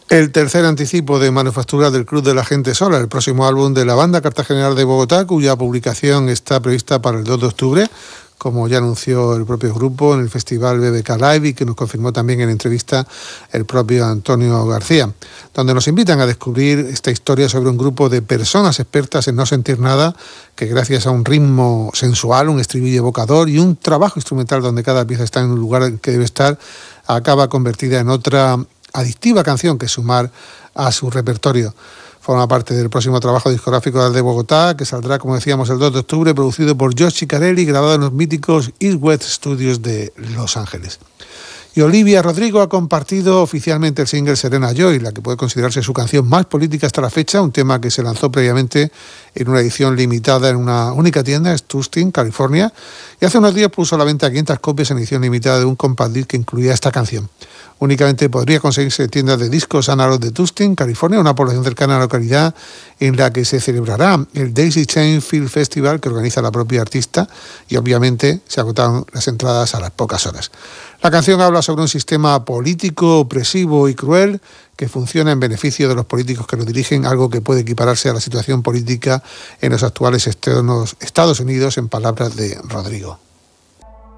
El tercer anticipo de manufactura del Club de la Gente Sola, el próximo álbum de la banda cartagenera de Bogotá, cuya publicación está prevista para el 2 de octubre, como ya anunció el propio grupo en el Festival BBK Live y que nos confirmó también en entrevista el propio Antonio García, donde nos invitan a descubrir esta historia sobre un grupo de personas expertas en no sentir nada, que gracias a un ritmo sensual, un estribillo evocador y un trabajo instrumental donde cada pieza está en un lugar que debe estar, acaba convertida en otra adictiva canción que sumar a su repertorio. Forma parte del próximo trabajo discográfico de Bogotá, que saldrá, como decíamos, el 2 de octubre, producido por Josh Ciccarelli, grabado en los míticos East West Studios de Los Ángeles. Y Olivia Rodrigo ha compartido oficialmente el single Serena Joy, la que puede considerarse su canción más política hasta la fecha, un tema que se lanzó previamente en una edición limitada en una única tienda, en Tustin, California, y hace unos días puso a la venta 500 copias en edición limitada de un compact disc que incluía esta canción. Únicamente podría conseguirse en tiendas de discos Analog de Tustin, California, una población cercana a la localidad en la que se celebrará el Daisy Chain Film Festival que organiza la propia artista, y obviamente se agotaron las entradas a las pocas horas. La canción habla sobre un sistema político opresivo y cruel que funciona en beneficio de los políticos que lo dirigen, algo que puede equipararse a la situación política en los actuales Estados Unidos, en palabras de Rodrigo.